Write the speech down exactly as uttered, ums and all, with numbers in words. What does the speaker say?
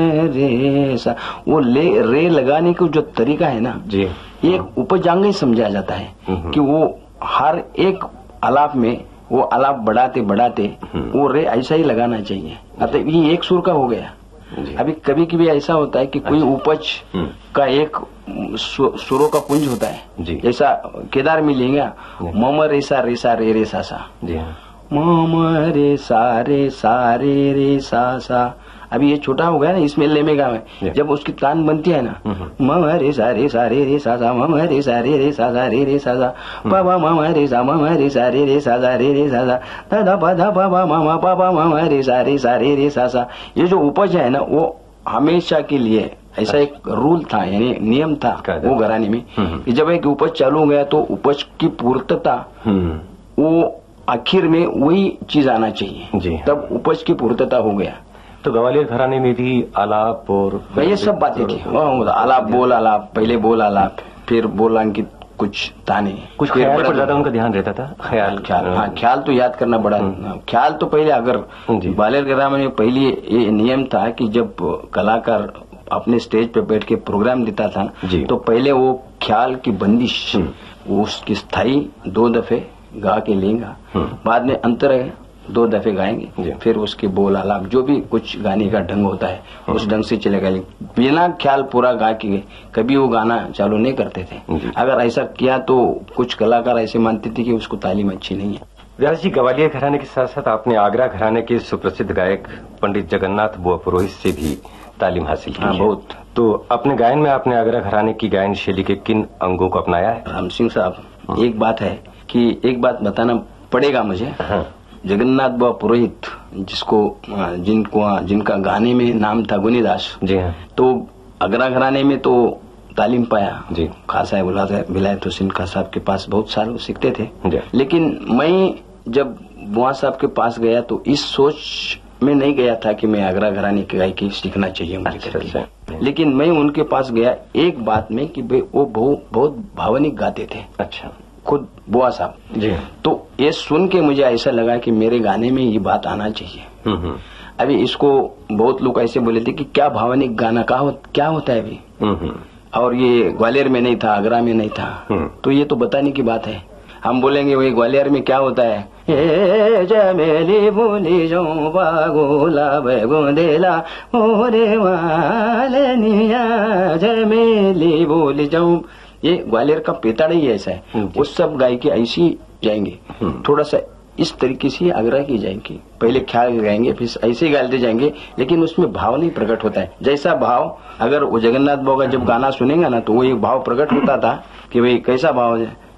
रे सा, वो ले रे लगाने का जो तरीका है ना जी, एक उपजांग ही समझा जाता है कि वो हर एक आलाप में वो आलाप बढ़ाते बढ़ाते वो रे ऐसा ही लगाना चाहिए। अतः ये एक सुर का हो गया। अभी कभी कभी ऐसा होता है कि कोई अच्छा। उपज का एक सुरों का पुंज होता है, जैसा केदार में लेंगे मम रे सा रे सा रे रे सा सा, मम रे सा रे सा रे रे सा सा। अभी ये छोटा हो गया ना, इसमें लेमेगा में जब उसकी तान बनती है ना, मम रे सा रे सा रे रे सा सा, मम रे सा रे रे सा सा रे रे सा सा, पापा मम रे सा मम रे सा रे रे सा सा रे रे सा सा, दादा पादा पापा मम पापा मम रे सा रे सा रे रे सा सा। ये जो उपज है ना वो हमेशा के लिए ऐसा एक रूल था, यानी नियम था वो घराने में कि जब एक उपज चालू हो गया तो उपज की पूर्तता वो आखिर में वही चीज आना चाहिए, तब उपज की पूर्तता हो गया। तो ग्वालियर घराने में भी आलाप और ये सब बातें थी, आलाप बोल आलाप, पहले बोल आलाप, फिर बोल अंकित कुछ ताने, कुछ ख्याल पर ज्यादा उनका ध्यान रहता था। ख्याल ख्याल हाँ ख्याल तो याद करना बड़ा। ख्याल तो पहले अगर ग्वालियर घराने में पहले ये नियम था कि जब कलाकार अपने स्टेज पे बैठ के प्रोग्राम देता था तो पहले वो ख्याल की बंदिश उसकी स्थायी दो दफे गा के लेगा, बाद में अंतर है दो दफे गाएंगे, फिर उसके बोल आलाप जो भी कुछ गाने का ढंग होता है उस ढंग से चलेगा। बिना ख्याल पूरा गा के कभी वो गाना चालू नहीं करते थे। अगर ऐसा किया तो कुछ कलाकार ऐसे मानते थे कि उसको तालीम अच्छी नहीं है। व्यास जी, ग्वालियर घराने के साथ साथ आपने आगरा घराने के सुप्रसिद्ध गायक पंडित जगन्नाथ बुआ पुरोहित से भी तालीम हासिल की। हाँ, बहुत। तो अपने गायन में आपने आगरा घराने की गायन शैली के किन अंगों को अपनाया है? राम सिंह साहब, एक बात है कि एक बात बताना पड़ेगा मुझे। हाँ। जगन्नाथ बुआ पुरोहित जिसको जिनको जिनका गाने में नाम था गुनीदास जी, हाँ। तो आगरा घराने में तो तालीम पाया जी, खास साहब विलायत हुसैन खां साहब के पास बहुत साल सीखते थे। लेकिन मैं जब बुआ साहब के पास गया तो इस सोच में नहीं गया था कि मैं आगरा घराने की गायकी सीखना चाहिए मुझे। अच्छा, अच्छा। लेकिन मैं उनके पास गया एक बात में कि वो बहुत भावनिक गाते थे। अच्छा, खुद बुआ साहब जी। तो ये सुन के मुझे ऐसा लगा कि मेरे गाने में ये बात आना चाहिए। अभी इसको बहुत लोग ऐसे बोले थे कि क्या भावनिक गाना का हो, क्या होता है अभी, और ये ग्वालियर में नहीं था, आगरा में नहीं था, तो ये तो बताने की बात है। हम बोलेंगे वही ग्वालियर में क्या होता है, ए जमेली बोली जो बागोला बेगोंदेला मोरे वाले निया जमेली बोली जाऊं, ये ग्वालियर का पेताड़ा ही ऐसा है। वो सब गायकी ऐसी जाएंगे, थोड़ा सा इस तरीके से आग्रह की जाएंगी, पहले ख्याल गाएंगे फिर ऐसे ही गाते जाएंगे, लेकिन उसमें भाव नहीं प्रकट होता है। जैसा भाव अगर वो जगन्नाथ बुआ का जब गाना सुनेगा ना तो वो एक भाव प्रकट होता था कि भाई कैसा भाव है,